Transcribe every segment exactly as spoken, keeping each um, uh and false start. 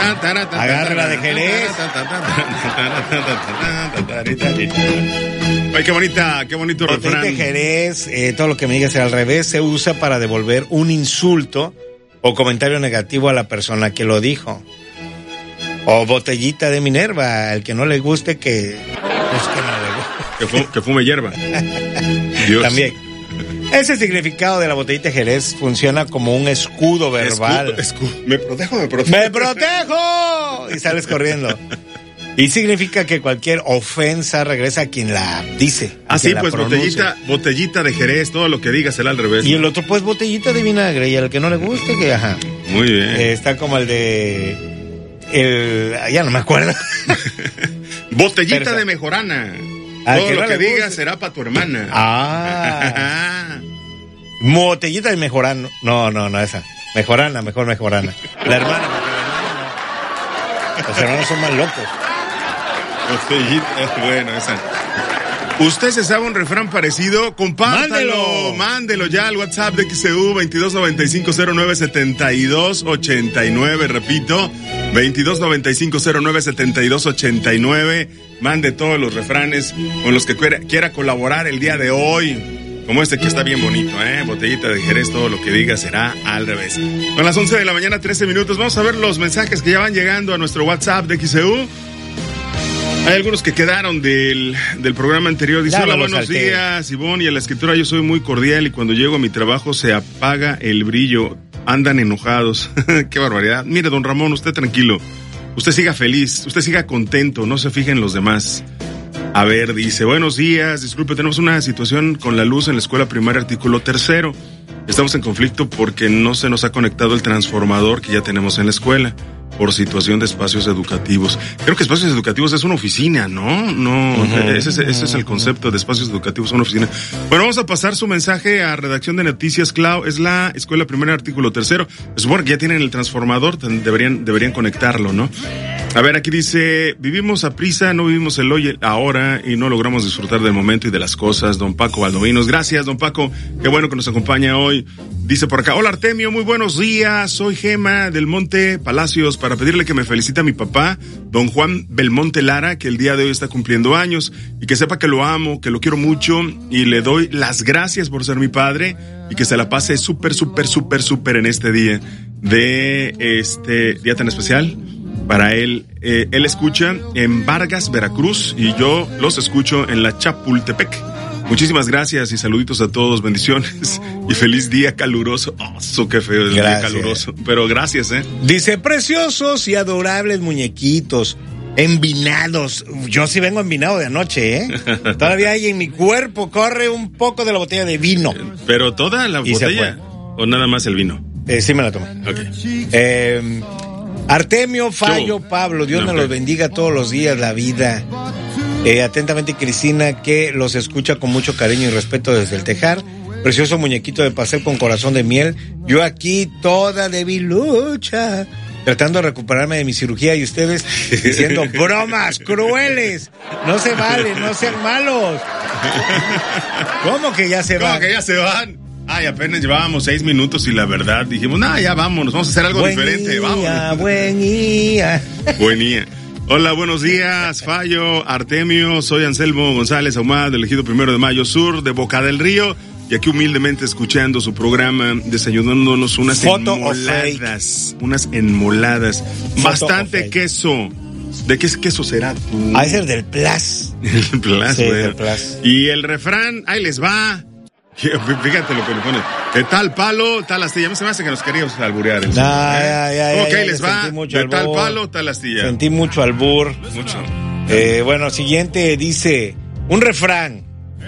Agárrala de Jerez. Ay, qué bonita, qué bonito Botellita refrán. de Jerez, eh, todo lo que me digas al revés, se usa para devolver un insulto o comentario negativo a la persona que lo dijo. O botellita de Minerva, al que no le guste que... Pues que no le guste. Que, fu- que fume hierba. Dios. También. Ese significado de la botellita de Jerez funciona como un escudo verbal. Escu- escu- me protejo, me protejo. ¡Me protejo! Y sales corriendo. Y significa que cualquier ofensa regresa a quien la dice. a Así quien la pues, pronuncia. botellita, botellita de Jerez, todo lo que digas será al revés. Y el otro, pues, botellita de vinagre. Y al que no le guste, que ajá. Muy bien. Eh, está como el de... El... Ya no me acuerdo. Botellita Persa. de mejorana. Al Todo que lo no que le digas guste. será para tu hermana. Ah. Botellita de mejorana. No, no, no, esa. Mejorana, mejor mejorana. La hermana, porque la hermana no. Los hermanos son más locos. Botellita, es bueno esa. ¿Usted se sabe un refrán parecido? Compártalo. Mándelo. Mándelo ya al WhatsApp de X E U veintidós noventa y cinco cero nueve setenta y dos ochenta y nueve. Repito, veintidós noventa y cinco cero nueve setenta y dos ochenta y nueve. Mande todos los refranes con los que quiera, quiera colaborar el día de hoy. Como este que está bien bonito, ¿eh? Botellita de Jerez, todo lo que diga será al revés. Son las once de la mañana, trece minutos. Vamos a ver los mensajes que ya van llegando a nuestro WhatsApp de X E U. Hay algunos que quedaron del, del programa anterior. Dice, Ya hola, lo buenos salté. días, Ivonne. Y a la escritura yo soy muy cordial y cuando llego a mi trabajo se apaga el brillo. Andan enojados. Qué barbaridad. Mire, don Ramón, usted tranquilo. Usted siga feliz, usted siga contento, no se fije en los demás. A ver, dice, buenos días, disculpe, tenemos una situación con la luz en la escuela primaria, artículo tercero. Estamos en conflicto porque no se nos ha conectado el transformador que ya tenemos en la escuela por situación de espacios educativos. Creo que espacios educativos es una oficina, ¿no? No, uh-huh. ese, es, ese es el concepto de espacios educativos, una oficina. Bueno, vamos a pasar su mensaje a redacción de noticias, Clau. Es la escuela primaria, artículo tercero. Se supone que ya tienen el transformador, deberían, deberían conectarlo, ¿no? A ver, aquí dice, vivimos a prisa, no vivimos el hoy, el ahora y no logramos disfrutar del momento y de las cosas. Don Paco Valdovinos, gracias, don Paco, qué bueno que nos acompaña hoy. Dice por acá, hola Artemio, muy buenos días, soy Gema del Monte Palacios para pedirle que me felicite a mi papá, don Juan Belmonte Lara, que el día de hoy está cumpliendo años y que sepa que lo amo, que lo quiero mucho y le doy las gracias por ser mi padre y que se la pase súper, súper, súper, súper en este día de este día tan especial. Para él, eh, él escucha en Vargas, Veracruz, y yo los escucho en la Chapultepec. Muchísimas gracias y saluditos a todos, bendiciones y feliz día caluroso. Oh, so qué feo el día caluroso, pero gracias, eh. Dice, preciosos y adorables muñequitos, envinados. Yo sí vengo envinado de anoche, ¿eh? Todavía hay en mi cuerpo, corre un poco de la botella de vino. Pero toda la Y botella o nada más el vino. Eh, sí me la tomé. Okay. Eh, Artemio, Fallo, Yo. Pablo, Dios No, nos okay. los bendiga todos los días, la vida. Eh, atentamente Cristina, que los escucha con mucho cariño y respeto desde el Tejar. Precioso muñequito de pastel con corazón de miel. Yo aquí toda debilucha, tratando de recuperarme de mi cirugía y ustedes diciendo bromas crueles. No se vale, no sean malos. ¿Cómo que ya se ¿Cómo van? que ya se van? Ay, apenas llevábamos seis minutos y la verdad dijimos, nah, ya vámonos, vamos a hacer algo Buen diferente, día, vámonos. buen día. Buen día. Hola, buenos días, Fallo, Artemio, soy Anselmo González Ahumada, del Ejido Primero de Mayo Sur, de Boca del Río, y aquí humildemente escuchando su programa, desayunándonos unas Photo enmoladas, unas enmoladas, Photo bastante queso. ¿De qué queso será tú? Ah, es el del Plus. El Plus, Sí, bueno. el Plus. Y el refrán, ahí les va. Fíjate lo que le pone. De tal palo, tal astilla. Me se me hace que nos queríamos alburear. El Nah, ya, ya, ¿Cómo ya, que ahí ya, les le va? sentí mucho De tal albur. palo, tal astilla. Sentí mucho albur. Mucho. Eh, bueno, siguiente dice, un refrán.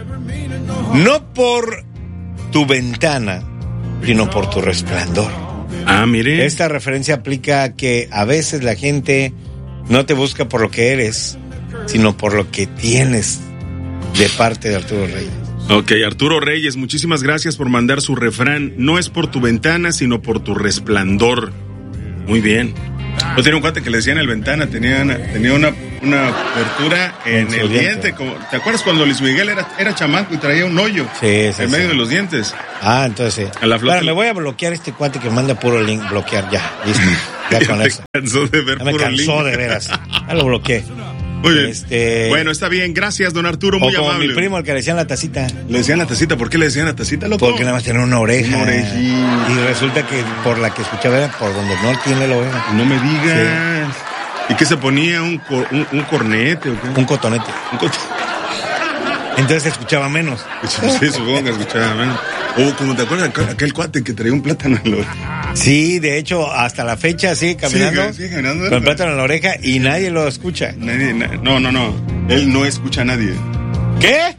No por tu ventana, sino por tu resplandor. Ah, mire. Esta referencia aplica a que a veces la gente no te busca por lo que eres, sino por lo que tienes de parte de Arturo Reyes. Ok, Arturo Reyes, muchísimas gracias por mandar su refrán. No es por tu ventana, sino por tu resplandor. Muy bien. Yo tenía un cuate que le decían el ventana, tenía una, tenía una, una apertura en, En el su diente. diente. Como, ¿te acuerdas cuando Luis Miguel era, era chamaco y traía un hoyo Sí, sí, en medio sí. de los dientes? Ah, entonces sí. A la flota- Bueno, me voy a bloquear este cuate que manda puro link, bloquear ya, listo. Ya con te eso. cansó de ver Ya me puro cansó link. de veras. Ya lo bloqueé. Muy bien. Este... Bueno, está bien. Gracias, don Arturo. Muy o como amable. mi primo, al que le decían la tacita. Le decían la tacita. ¿Por qué le decían la tacita, loco? Porque nada más tenía una oreja. Una orejita. Y resulta que por la que escuchaba era por donde no tiene la oreja. No me digas. Sí. ¿Y qué se ponía? ¿Un, cor, un, un cornete o qué? Un cotonete. Un cotonete. Entonces se escuchaba menos. Sí, supongo que escuchaba menos. O como te acuerdas, aquel cuate que traía un plátano en la oreja. Sí, de hecho, hasta la fecha sigue caminando, sigue, sigue caminando con el plátano en la oreja y nadie lo escucha. Nadie, na- no, no, no. Él no escucha a nadie. ¿Qué?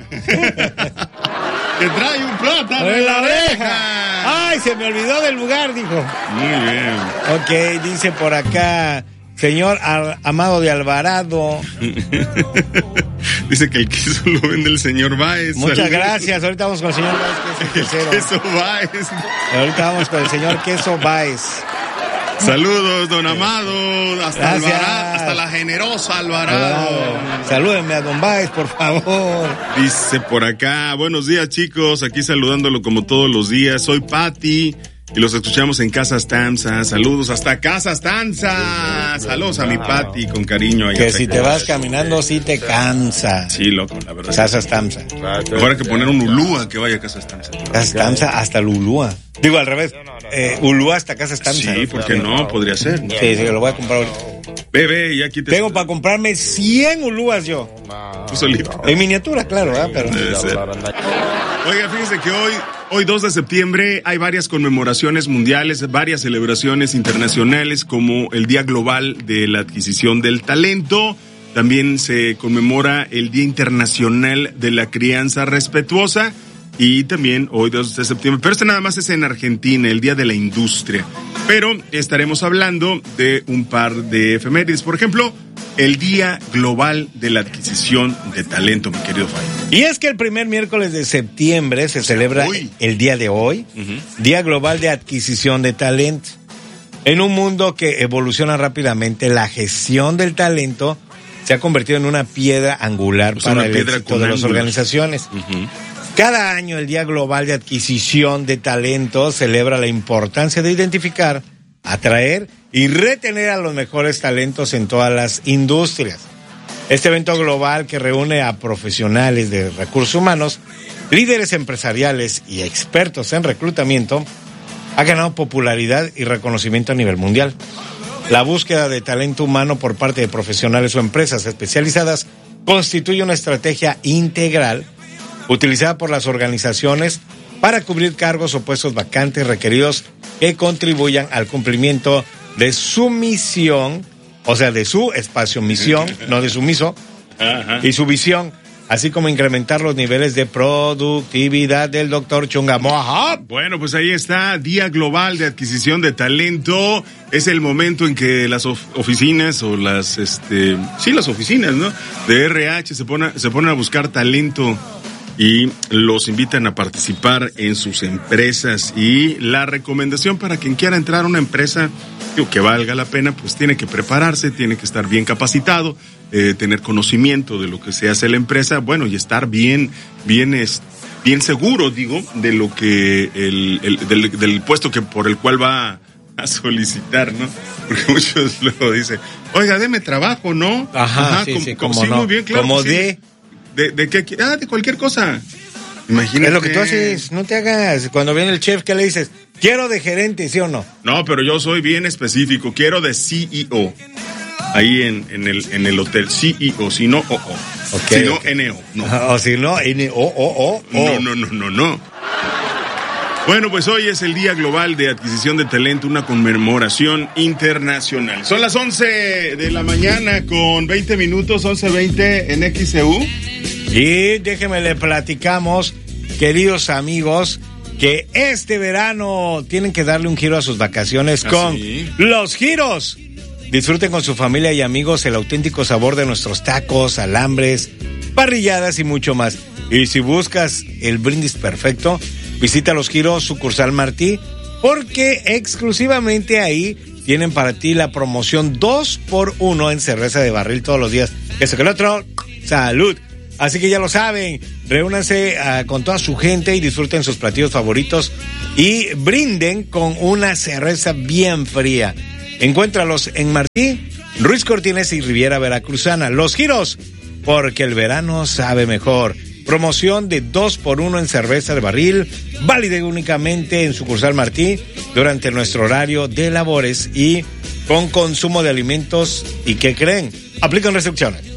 ¡Que trae un plátano ¡En la oreja! ¡Ay, se me olvidó del lugar! Dijo. Muy bien. Ok, dice por acá, señor Ar- Amado de Alvarado. Dice que el queso lo vende el señor Báez. Muchas Saludos. gracias. Ahorita vamos con el señor Báez, que es el quesero. Queso Báez. Ahorita vamos con el señor Queso Báez. Saludos, don Amado. Hasta Gracias. Alvarado, hasta la generosa Alvarado. Salúdenme a don Báez, por favor. Dice por acá, buenos días chicos, aquí saludándolo como todos los días. Soy Patti y los escuchamos en Casas Tanza. Saludos hasta Casas Tanza. Saludos a mi Patti con cariño. Que si te vas caminando, sí te cansa. Sí, loco, la verdad. Casas Tanza. Mejor hay que poner un Ulúa que vaya a Casas Tanza. Casas Tanza hasta Lulúa. Digo al revés. Eh, Ulúa hasta Casas Tanza. Sí, ¿por qué no? Podría ser. Sí, sí, lo voy a comprar ahorita. Bebé, y aquí te... Tengo para comprarme cien Ulúas yo. Tú solito. En miniatura, claro, ¿verdad? Pero... Debe ser. Oiga, fíjense que hoy, hoy dos de septiembre hay varias conmemoraciones mundiales, varias celebraciones internacionales como el Día Global de la Adquisición del Talento. También se conmemora el Día Internacional de la Crianza Respetuosa. Y también hoy dos de septiembre, pero este nada más es en Argentina, el Día de la Industria. Pero estaremos hablando de un par de efemérides. Por ejemplo, el Día Global de la Adquisición de Talento, mi querido Fay. Y es que el primer miércoles de septiembre se celebra Uy. el día de hoy, Uh-huh. Día Global de Adquisición de Talento. En un mundo que evoluciona rápidamente, la gestión del talento se ha convertido en una piedra angular O sea, para una el piedra éxito con de las ángulos. organizaciones. Uh-huh. Cada año el Día Global de Adquisición de Talento celebra la importancia de identificar, atraer y retener a los mejores talentos en todas las industrias. Este evento global que reúne a profesionales de recursos humanos, líderes empresariales y expertos en reclutamiento ha ganado popularidad y reconocimiento a nivel mundial. La búsqueda de talento humano por parte de profesionales o empresas especializadas constituye una estrategia integral utilizada por las organizaciones para cubrir cargos o puestos vacantes requeridos que contribuyan al cumplimiento de su misión, o sea, de su espacio misión, no de su miso, Ajá. y su visión, así como incrementar los niveles de productividad del doctor Chungamoa. Bueno, pues ahí está, Día Global de Adquisición de Talento. Es el momento en que las of- oficinas o las, este, sí, las oficinas, ¿no? De R H se ponen, se ponen a buscar talento y los invitan a participar en sus empresas. Y la recomendación para quien quiera entrar a una empresa, digo, que valga la pena, pues tiene que prepararse, tiene que estar bien capacitado, eh, tener conocimiento de lo que se hace en la empresa, bueno, y estar bien, bien, es, bien seguro, digo, de lo que, el, el del, del puesto que por el cual va a, a solicitar, ¿no? Porque muchos luego dicen, oiga, deme trabajo, ¿no? Ajá, sí, sí, cómo no. muy bien, claro. Como que sí. de... ¿De, de qué? Ah, de cualquier cosa. Imagínate. Es lo que tú haces, no te hagas. Cuando viene el chef, ¿qué le dices? Quiero de gerente, ¿sí o no? No, pero yo soy bien específico. Quiero de C E O. Ahí en, en, el, en el hotel. C E O. Si no, O O. Okay, si no, okay. N O. No. O si no, N O O O. No, no, no, no, no. Bueno, pues hoy es el Día Global de Adquisición de Talento, una conmemoración internacional. Son las once de la mañana con veinte minutos, once veinte en X C U. Y déjenme le platicamos, queridos amigos, que este verano tienen que darle un giro a sus vacaciones ¿Ah, con sí? Los Giros. Disfruten con su familia y amigos el auténtico sabor de nuestros tacos, alambres, parrilladas y mucho más. Y si buscas el brindis perfecto, visita Los Giros, sucursal Martí, porque exclusivamente ahí tienen para ti la promoción dos por uno en cerveza de barril todos los días. Eso que el otro, salud. Así que ya lo saben, reúnanse uh, con toda su gente y disfruten sus platillos favoritos y brinden con una cerveza bien fría. Encuéntralos en Martí, Ruiz Cortines y Riviera Veracruzana. Los giros, porque el verano sabe mejor. Promoción de dos por uno en cerveza de barril, válida únicamente en sucursal Martí durante nuestro horario de labores y con consumo de alimentos. ¿Y qué creen? Aplican restricciones.